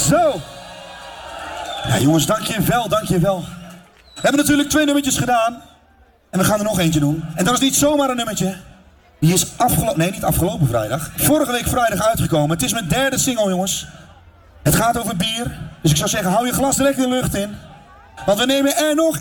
Zo. Ja jongens, dankjewel, dankjewel. We hebben natuurlijk 2 nummertjes gedaan. En we gaan er nog eentje doen. En dat is niet zomaar een nummertje. Die is niet afgelopen vrijdag. Vorige week vrijdag uitgekomen. Het is mijn 3e single jongens. Het gaat over bier. Dus ik zou zeggen, hou je glas direct in de lucht in. Want we nemen er nog